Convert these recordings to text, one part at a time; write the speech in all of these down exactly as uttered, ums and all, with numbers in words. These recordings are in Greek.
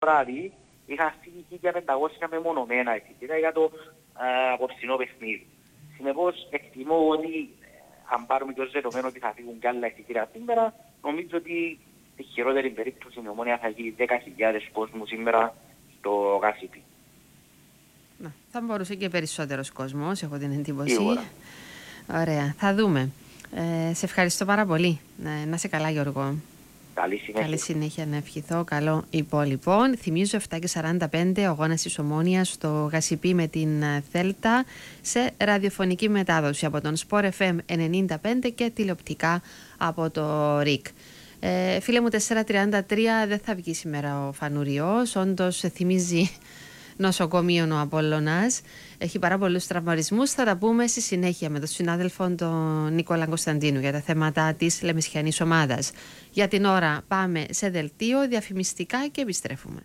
βράδυ είχα φύγει για πεντακόσια μεμονωμένα εισιτήρια για το ε, απόψινό παιχνίδι. Συνεπώς εκτιμώ ότι αν πάρουμε και ως δεδομένο ότι θα φύγουν κι άλλα εισιτήρια σήμερα, νομίζω ότι στη χειρότερη περίπτωση η Ομόνοια θα γίνει δέκα χιλιάδες κόσμου σήμερα στο Γασιπί. Να, θα μπορούσε και περισσότερος κόσμος, έχω την εντύπωση. Σίγουρα. Ωραία, θα δούμε. Ε, σε ευχαριστώ πάρα πολύ. Ε, να είσαι καλά, Γιώργο. Καλή συνέχεια. Καλή συνέχεια, να ευχηθώ. Καλό υπόλοιπο. Θυμίζω επτά και σαράντα πέντε ο αγώνας της Ομόνοιας στο Γασιπί με την Θέλτα σε ραδιοφωνική μετάδοση από τον Sport εφ εμ ενενήντα πέντε και τηλεοπτικά από το ΡΙΚ. Ε, φίλε μου, τετρακόσια τριάντα τρία δεν θα βγει σήμερα ο Φανουριός. Όντως θυμίζει νοσοκομείο ο Απόλλωνας. Έχει πάρα πολλούς τραυματισμούς. Θα τα πούμε στη συνέχεια με τον συνάδελφο τον Νίκολα Κωνσταντίνου για τα θέματα της λεμεσχιανής ομάδας. Για την ώρα πάμε σε δελτίο διαφημιστικά και επιστρέφουμε.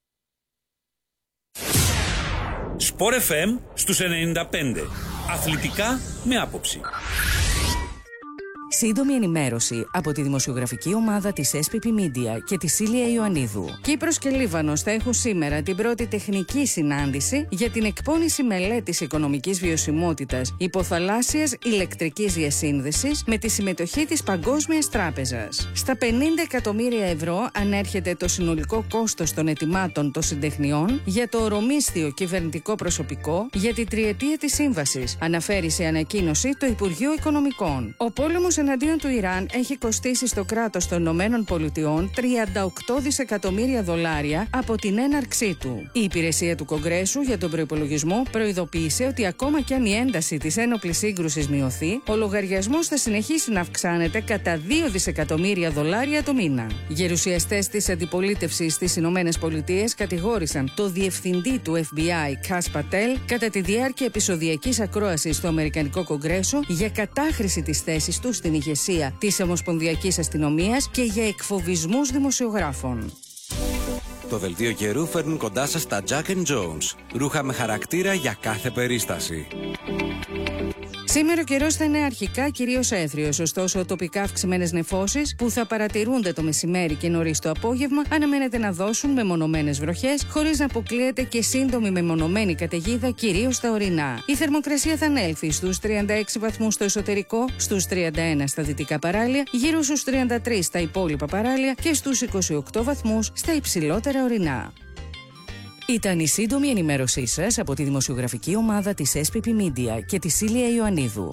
Sport εφ εμ στους ενενήντα πέντε. Αθλητικά με άποψη. Σύντομη ενημέρωση από τη δημοσιογραφική ομάδα της ες πι πι Media και τη Σίλια Ιωαννίδου. Κύπρος και Λίβανος θα έχουν σήμερα την πρώτη τεχνική συνάντηση για την εκπόνηση μελέτης οικονομικής βιωσιμότητας υποθαλάσσιας ηλεκτρικής διασύνδεσης με τη συμμετοχή της Παγκόσμιας Τράπεζας. Στα πενήντα εκατομμύρια ευρώ ανέρχεται το συνολικό κόστος των ετοιμάτων των συντεχνιών για το ορομίσθιο κυβερνητικό προσωπικό για τη τριετία της σύμβασης, αναφέρει σε ανακοίνωση το Υπουργείο Οικονομικών. Ο πόλεμος εναντίον του Ιράν έχει κοστίσει στο κράτος των Ηνωμένων Πολιτειών τριάντα οκτώ δισεκατομμύρια δολάρια από την έναρξή του. Η υπηρεσία του Κογκρέσου για τον προϋπολογισμό προειδοποίησε ότι ακόμα κι αν η ένταση της ένοπλης σύγκρουσης μειωθεί, ο λογαριασμός θα συνεχίσει να αυξάνεται κατά δύο δισεκατομμύρια δολάρια το μήνα. Γερουσιαστές της αντιπολίτευσης στις Ηνωμένες Πολιτείες κατηγόρησαν το διευθυντή του εφ μπι άι, Κας Πατέλ, κατά τη διάρκεια επεισοδιακής ακρόασης στο Αμερικανικό Κογκρέσο για κατάχρηση της θέσης του στην ηγεσία της Ομοσπονδιακής Αστυνομίας και για εκφοβισμούς δημοσιογράφων. Το δελτίο καιρού φέρνουν κοντά σας τα Jack and Jones. Ρούχα με χαρακτήρα για κάθε περίσταση. Σήμερα ο καιρός θα είναι αρχικά κυρίως έθριος, ωστόσο τοπικά αυξημένες νεφώσεις που θα παρατηρούνται το μεσημέρι και νωρίς το απόγευμα αναμένεται να δώσουν μεμονωμένες βροχές, χωρίς να αποκλείεται και σύντομη μεμονωμένη καταιγίδα κυρίως στα ορεινά. Η θερμοκρασία θα ανέλθει στους τριάντα έξι βαθμούς στο εσωτερικό, στους τριάντα ένα στα δυτικά παράλια, γύρω στους τριάντα τρία στα υπόλοιπα παράλια και στους είκοσι οκτώ βαθμούς στα υψηλότερα ορεινά. Ήταν η σύντομη ενημέρωσή σας από τη δημοσιογραφική ομάδα της ες πι πι Media και τη Σίλια Ιωαννίδου.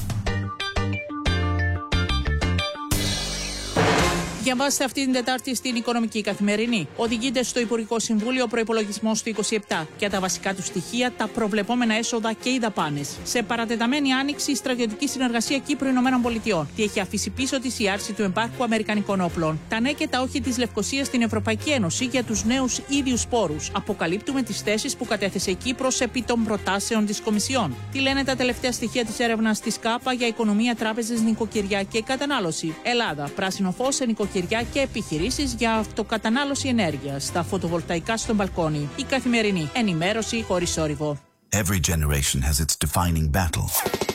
Διαβάστε αυτή την Τετάρτη στην Οικονομική Καθημερινή. Οδηγείται στο Υπουργικό Συμβούλιο ο προϋπολογισμός του είκοσι επτά και τα βασικά του στοιχεία, τα προβλεπόμενα έσοδα και οι δαπάνες. Σε παρατεταμένη άνοιξη, η στρατιωτική συνεργασία Κύπρου-Ηνωμένων Πολιτειών. Τι έχει αφήσει πίσω της η άρση του εμπάρκου Αμερικανικών όπλων. Τα ναι και τα όχι της Λευκωσίας στην Ευρωπαϊκή Ένωση για τους νέους ίδιους πόρους. Αποκαλύπτουμε τις θέσεις που κατέθεσε η Κύπρος επί των προτάσεων της Κομισιόν. Τι λένε τα τελευταία στοιχεία της έρευνας της ΚΑΠΑ για οικονομία, τράπεζες, νοικοκυριά και κατανάλωση. Ελλάδα, πράσινο φως σε νοικοκυριά και επιχειρήσεις για αυτοκατανάλωση ενέργειας, τα φωτοβολταϊκά στο μπαλκόνι. Η Καθημερινή ενημέρωση χωρίς θόρυβο. Every generation has its defining battle.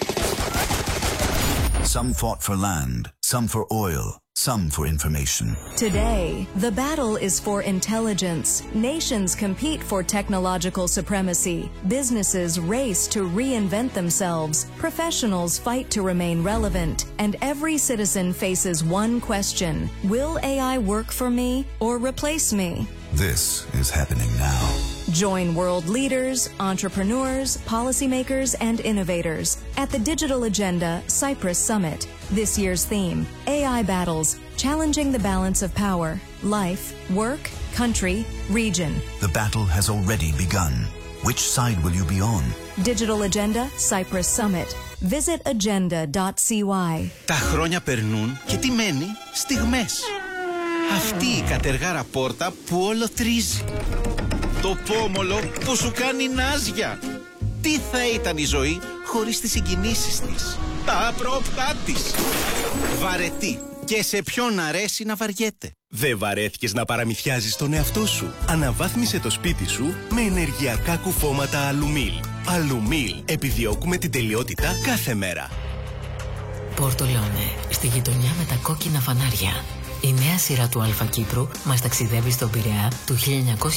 Some fought for land, some for oil, some for information. Today, the battle is for intelligence. Nations compete for technological supremacy. Businesses race to reinvent themselves. Professionals fight to remain relevant. And every citizen faces one question: will A I work for me or replace me? This is happening now. Join world leaders, entrepreneurs, policymakers, and innovators at the Digital Agenda Cyprus Summit. This year's theme, A I Battles, Challenging the Balance of Power, Life, Work, Country, Region. The battle has already begun. Which side will you be on? Digital Agenda Cyprus Summit. Visit agenda dot c y. Τα χρόνια περνούν και τι μένει? Στιγμές. Αυτή η κατεργάρα πόρτα που όλο τρίζει. Το πόμολο που σου κάνει νάζια. Τι θα ήταν η ζωή χωρίς τις συγκινήσεις της, τα άπροπτά της. Βαρετή. Και σε ποιον αρέσει να βαριέται. Δεν βαρέθηκες να παραμυθιάζεις τον εαυτό σου? Αναβάθμισε το σπίτι σου με ενεργειακά κουφώματα Αλουμίλ. Αλουμίλ. Επιδιώκουμε την τελειότητα κάθε μέρα. Πορτολόνε, στη γειτονιά με τα κόκκινα φανάρια. Η νέα σειρά του Αλφα Κύπρου μας ταξιδεύει στον Πειραιά του χίλια εννιακόσια